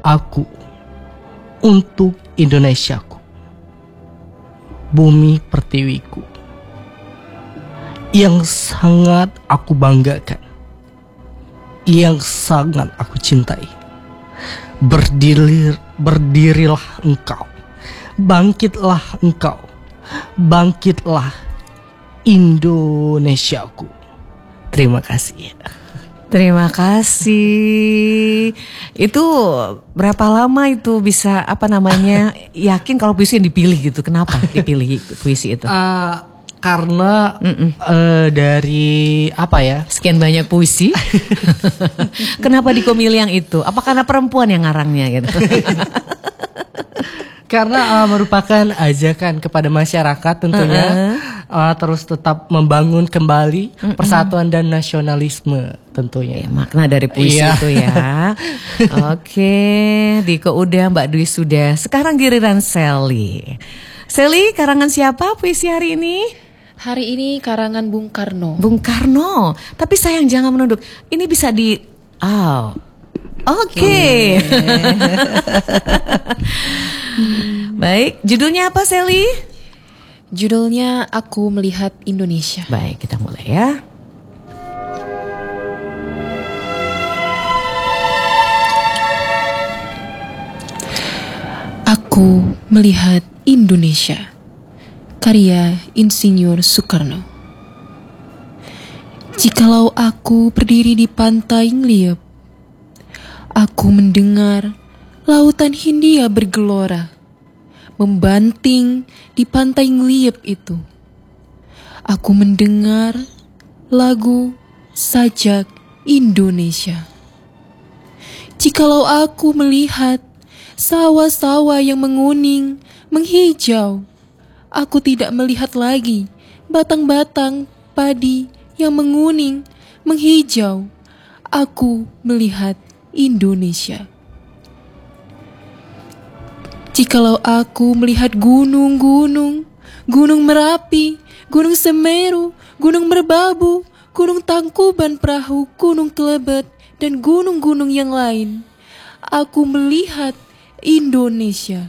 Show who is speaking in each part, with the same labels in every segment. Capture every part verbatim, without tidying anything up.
Speaker 1: aku untuk Indonesiaku, bumi pertiwiku, yang sangat aku banggakan, yang sangat aku cintai. Berdiri, berdirilah engkau, bangkitlah engkau, bangkitlah Indonesiaku. Terima kasih.
Speaker 2: Terima kasih. Itu berapa lama itu bisa apa namanya yakin kalau puisi yang dipilih gitu? Kenapa dipilih puisi itu?
Speaker 1: Uh, karena uh, dari apa ya?
Speaker 2: Sekian banyak puisi. Kenapa dikomilih yang itu? Apa karena perempuan yang ngarangnya gitu?
Speaker 1: Karena uh, merupakan ajakan kepada masyarakat tentunya. Uh-uh. Uh, terus tetap membangun kembali Mm-mm. persatuan dan nasionalisme tentunya.
Speaker 2: Ya, makna dari puisi iya. itu ya. Oke, Diko udah, Mbak Dwi sudah. Sekarang giliran Sally. Sally, karangan siapa puisi hari ini?
Speaker 3: Hari ini karangan Bung Karno.
Speaker 2: Bung Karno. Tapi sayang jangan menunduk. Ini bisa di oh. Oke. Okay. Baik, judulnya apa Sally?
Speaker 3: Judulnya Aku Melihat Indonesia.
Speaker 2: Baik, kita mulai ya.
Speaker 3: Aku Melihat Indonesia, karya Insinyur Soekarno. Jikalau aku berdiri di pantai Ngeliep, aku mendengar lautan Hindia bergelora membanting di pantai Ngeliep itu. Aku mendengar lagu sajak Indonesia. Jikalau aku melihat sawah-sawah yang menguning, menghijau, aku tidak melihat lagi batang-batang padi yang menguning, menghijau. Aku melihat Indonesia. Jikalau aku melihat gunung-gunung, Gunung Merapi, Gunung Semeru, Gunung Merbabu, Gunung Tangkuban Perahu, Gunung Kelebet, dan gunung-gunung yang lain, aku melihat Indonesia.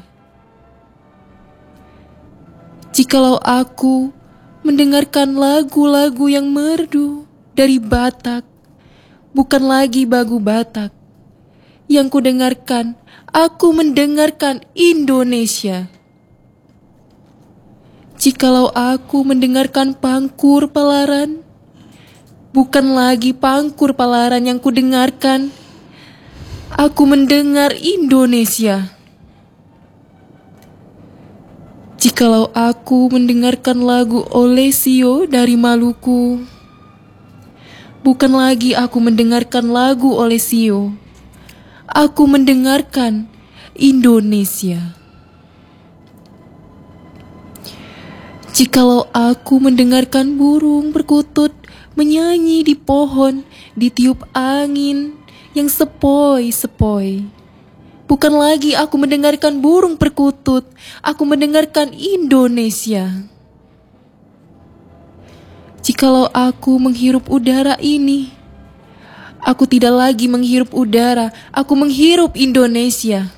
Speaker 3: Jikalau aku mendengarkan lagu-lagu yang merdu dari Batak, bukan lagi Bagu Batak, yang kudengarkan, aku mendengarkan Indonesia. Jikalau aku mendengarkan Pangkur Palaran, bukan lagi Pangkur Palaran yang kudengarkan, aku mendengar Indonesia. Jikalau aku mendengarkan lagu Olesio dari Maluku, bukan lagi aku mendengarkan lagu Olesio, aku mendengarkan Indonesia. Jikalau aku mendengarkan burung perkutut menyanyi di pohon, ditiup angin yang sepoi-sepoi, bukan lagi aku mendengarkan burung perkutut, aku mendengarkan Indonesia. Jikalau aku menghirup udara ini, aku tidak lagi menghirup udara, aku menghirup Indonesia.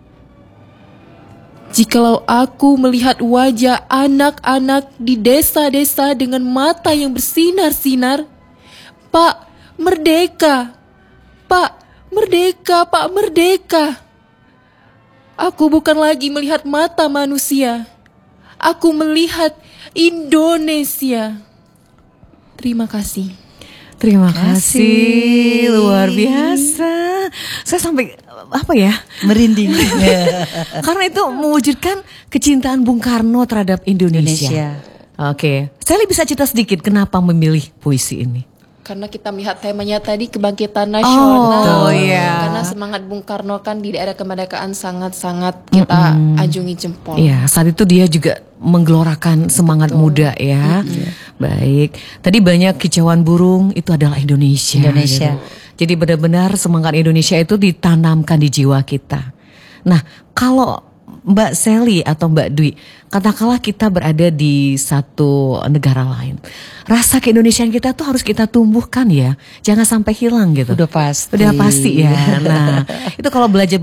Speaker 3: Jikalau aku melihat wajah anak-anak di desa-desa dengan mata yang bersinar-sinar, Pak, merdeka! Pak, merdeka! Pak, merdeka! Aku bukan lagi melihat mata manusia, aku melihat Indonesia. Terima kasih.
Speaker 2: Terima kasih, luar biasa. Saya sampai apa ya,
Speaker 4: merinding.
Speaker 2: Karena itu mewujudkan kecintaan Bung Karno terhadap Indonesia.
Speaker 4: Indonesia.
Speaker 2: Oke, saya bisa cerita sedikit kenapa memilih puisi ini.
Speaker 3: Karena kita melihat temanya tadi kebangkitan nasional.
Speaker 2: Oh iya.
Speaker 3: Karena semangat Bung Karno kan di daerah kemerdekaan sangat-sangat kita mm-hmm. ajungi jempol.
Speaker 2: Iya, saat itu dia juga menggelorakan semangat Betul. muda ya. Mm-hmm. Baik. Tadi banyak kicauan burung, itu adalah Indonesia.
Speaker 4: Indonesia.
Speaker 2: Gitu. Jadi benar-benar semangat Indonesia itu ditanamkan di jiwa kita. Nah, kalau Mbak Sally atau Mbak Dwi, katakanlah kita berada di satu negara lain, rasa keindonesiaan kita tuh harus kita tumbuhkan ya, jangan sampai hilang gitu.
Speaker 4: Udah pasti.
Speaker 2: Udah pasti ya. Nah, itu kalau belajar